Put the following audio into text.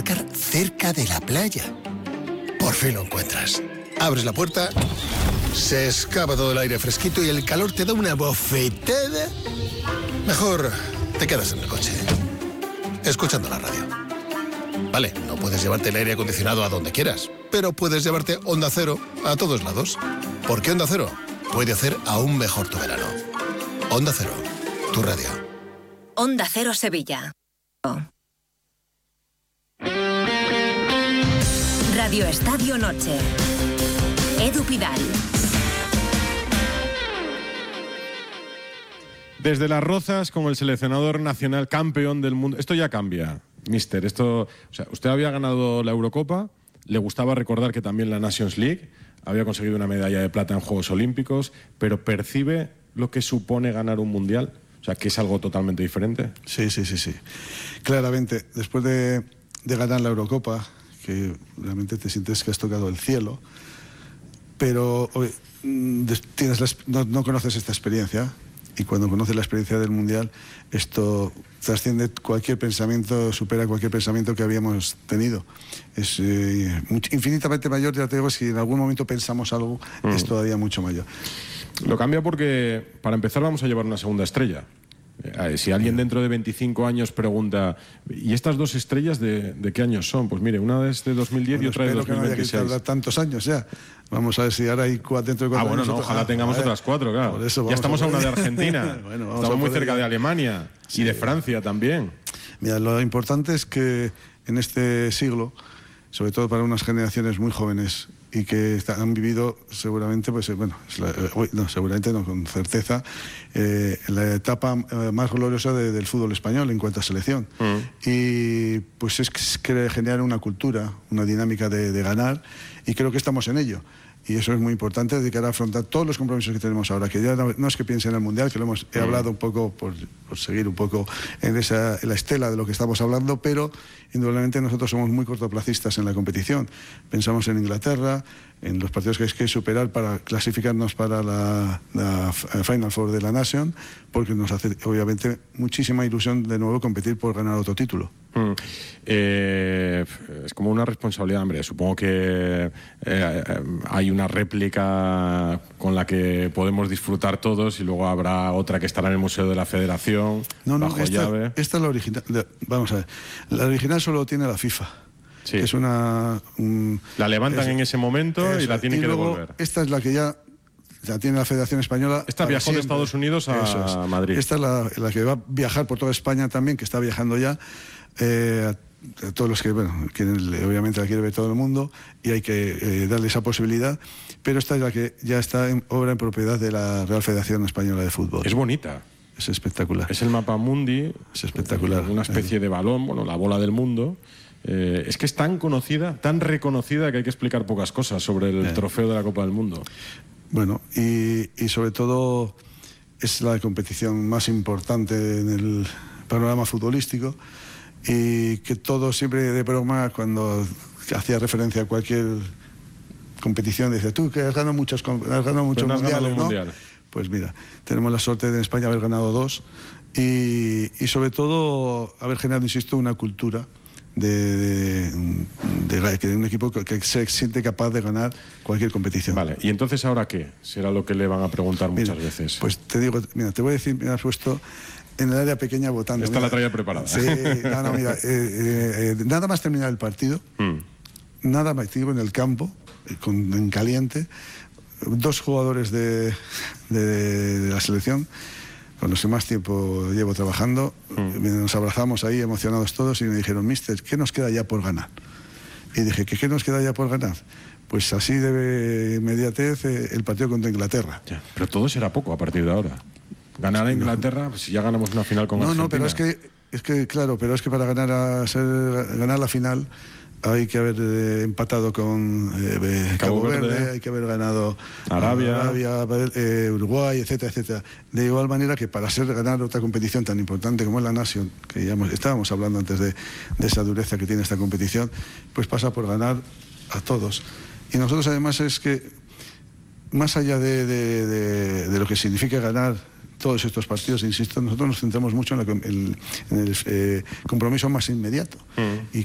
cerca de la playa. Por fin lo encuentras. Abres la puerta, se escapa todo el aire fresquito y el calor te da una bofetada. Mejor te quedas en el coche, escuchando la radio. Vale, no puedes llevarte el aire acondicionado a donde quieras, pero puedes llevarte Onda Cero a todos lados. Porque Onda Cero puede hacer aún mejor tu verano. Onda Cero, tu radio. Onda Cero Sevilla. Radio Estadio Noche. Edu Pidal. Desde Las Rozas, con el seleccionador nacional campeón del mundo. Esto ya cambia, mister. O sea, usted había ganado la Eurocopa, le gustaba recordar que también la Nations League, había conseguido una medalla de plata en Juegos Olímpicos, pero ¿percibe lo que supone ganar un mundial? O sea, que es algo totalmente diferente. Sí. Claramente, después de ganar la Eurocopa, que realmente te sientes que has tocado el cielo, pero no conoces esta experiencia, y cuando conoces la experiencia del Mundial, esto trasciende cualquier pensamiento, supera cualquier pensamiento que habíamos tenido. Es infinitamente mayor, ya te digo, si en algún momento pensamos algo, es todavía mucho mayor. Lo cambia porque, para empezar, vamos a llevar una segunda estrella. Si alguien dentro de 25 años pregunta, ¿y estas dos estrellas de qué años son? Pues mire, una es de 2010 y otra de 2026. Espero que no haya que tardar tantos años ya. Vamos a ver si ahora hay dentro de 4 años. Bueno, ojalá tengamos otras 4, claro. Ya estamos a una de Argentina. Estamos muy cerca de Alemania y de Francia también. Mira, lo importante es que en este siglo, sobre todo para unas generaciones muy jóvenes y que han vivido seguramente, seguramente no, con certeza, la etapa más gloriosa del fútbol español en cuanto a selección. Y pues es que generar una cultura, una dinámica de ganar, y creo que estamos en ello. Y eso es muy importante de cara a afrontar todos los compromisos que tenemos ahora, que ya no es que piense en el Mundial, que he hablado un poco por seguir un poco en la estela de lo que estamos hablando, pero indudablemente nosotros somos muy cortoplacistas en la competición. Pensamos en Inglaterra, en los partidos que hay que superar para clasificarnos para la Final Four de la Nation, porque nos hace obviamente muchísima ilusión de nuevo competir por ganar otro título. Es como una responsabilidad, hombre. Supongo que hay una réplica con la que podemos disfrutar todos y luego habrá otra que estará en el Museo de la Federación bajo llave. Esta es la original. Vamos a ver, la original solo tiene la FIFA. Sí. Es la levantan en ese momento y la tienen que devolver. Esta es la que ya tiene la Federación Española. Esta viajó de Estados Unidos a Madrid. Esta es la que va a viajar por toda España también, que está viajando ya. A todos los que, obviamente la quiere ver todo el mundo, y hay que darle esa posibilidad, pero esta es la que ya está obra en propiedad de la Real Federación Española de Fútbol. Es bonita. Es espectacular. Es el mapa mundi. Es espectacular. Una especie de balón, la bola del mundo. Es que es tan conocida, tan reconocida, que hay que explicar pocas cosas sobre el trofeo de la Copa del Mundo. Bueno, y sobre todo es la competición más importante en el panorama futbolístico, y que todo siempre de broma, cuando hacía referencia a cualquier competición, dice, tú que has ganado muchos mundiales, ¿no? Pues mira, tenemos la suerte de en España haber ganado 2 y sobre todo haber generado, insisto, una cultura de un equipo que se siente capaz de ganar cualquier competición. Vale, ¿y entonces ahora qué? Será lo que le van a preguntar muchas veces. Pues te digo, mira, te voy a decir, me has puesto en el área pequeña votando. Esta la traía preparada. Sí, mira, nada más terminar el partido, nada más, digo, en el campo, en caliente, 2 jugadores de la selección, con los que más tiempo llevo trabajando, nos abrazamos ahí emocionados todos y me dijeron, mister, ¿qué nos queda ya por ganar? Y dije, ¿qué nos queda ya por ganar? Pues así de inmediatez el partido contra Inglaterra. Ya, pero todo será poco a partir de ahora. Ganar a Inglaterra, pues si ya ganamos una final con Argentina. No, pero es que para ganar la final hay que haber empatado con Cabo Verde, hay que haber ganado Arabia, Uruguay, etcétera, etcétera. De igual manera que para ganar otra competición tan importante como es la Nation, que ya estábamos hablando antes de esa dureza que tiene esta competición, pues pasa por ganar a todos. Y nosotros además es que, más allá de lo que significa ganar todos estos partidos, insisto, nosotros nos centramos mucho en el compromiso más inmediato. Y